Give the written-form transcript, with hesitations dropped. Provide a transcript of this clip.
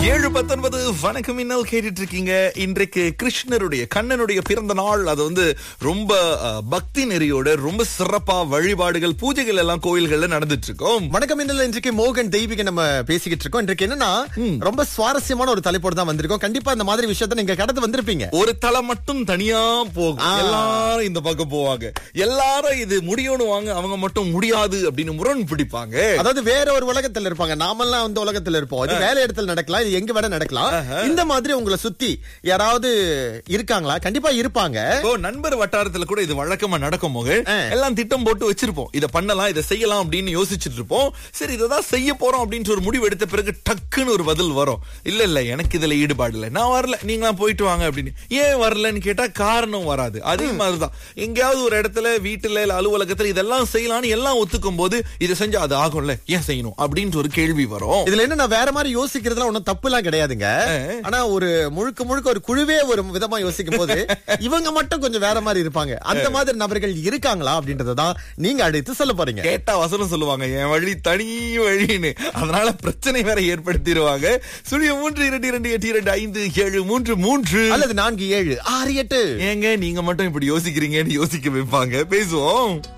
7:19 வணக்கம் இன்னல் கேட்டுட்டு இருக்கீங்க. இன்றைக்கு கிருஷ்ணருடைய கண்ணனுடைய பிறந்த நாள். அது வந்து ரொம்ப பக்தி நெறியோட ரொம்ப சிறப்பா வழிபாடுகள் பூஜைகள் எல்லாம் கோயில்கள்ல நடந்துட்டு இருக்கோம். வணக்கம் இன்னல். இன்றைக்கு மோகன் தெய்வீக நம்ம பேசிக்கிட்டு இருக்கோம். இன்றைக்கு என்னன்னா ரொம்ப சுவாரஸ்யமான ஒரு தலைப்போடு தான் வந்திருக்கோம். கண்டிப்பா இந்த மாதிரி விஷயத்த நீங்க கடந்து வந்திருப்பீங்க. ஒரு தலை மட்டும் தனியா போகும், எல்லாரும் இந்த பக்கம் போவாங்க. எல்லாரும் இது முடியும்னு வாங்க, அவங்க மட்டும் முடியாது அப்படின்னு முரண் பிடிப்பாங்க. அதாவது வேற ஒரு உலகத்துல இருப்பாங்க, நாமெல்லாம் வந்து உலகத்துல இருப்போம். அது வேலை இடத்துல நடக்கலாம், இது எங்க வேணா நடக்கலாம். இந்த மாதிரி உங்களை சுத்தி யாராவது இருக்காங்களா? கண்டிப்பா இருப்பாங்க. நண்பர் வட்டாரத்துல கூட இது வழக்கமா நடக்கும். எல்லாம் திட்டம் போட்டு வச்சிருப்போம், இதை பண்ணலாம் இதை செய்யலாம் அப்படின்னு யோசிச்சுட்டு இருப்போம். சரி இதான் செய்ய போறோம் அப்படின்னு ஒரு முடிவு எடுத்த பிறகு டக்குன்னு ஒரு பதில் வரும். இல்ல இல்ல எனக்கு இதுல ஈடுபாடு இல்லை, நான் வரல, நீங்களா போயிட்டு வாங்க அப்படின்னு. ஏன் வரலன்னு கேட்டா காரணம் வராது. அதே மாதிரிதான் எங்கேயாவது ஒரு இடத்துல வீட்டுல இல்ல அலுவலகத்துல இதெல்லாம் செய்யலாம்னு எல்லாம் ஒத்துக்கும் போது இதை செஞ்சா அது ஆகும்ல, ஏன் செய்யணும் அப்படின்னு ஒரு கேள்வி வரும். இதுல என்ன, நான் வேற மாதிரி யோசிக்கிறதுல ஒன்னும் தப்பு எல்லாம் கிடையாதுங்க. ஆனா ஒரு முழுக்க முழுக்க ஒரு குழுவே ஒரு விதமா யோசிக்கும் போது இவங்க மட்டும் கொஞ்சம் வேற மாதிரி இருப்பாங்க. அந்த மாதிரி நபர்கள் இருக்காங்களா அப்படின்றதான் நீங்க அடுத்து சொல்ல போறீங்க. கேட்டா வசனம் சொல்லுவாங்க, என் வழி தனி வழின்னு. அதனால பிரச்சனை வேற ஏற்படுத்திடுவாங்க. 0322825733 அல்லது 4768. ஏங்க நீங்க மட்டும் இப்படி யோசிக்கிறீங்கன்னு யோசிக்க வைப்பாங்க. பேசுவோம்.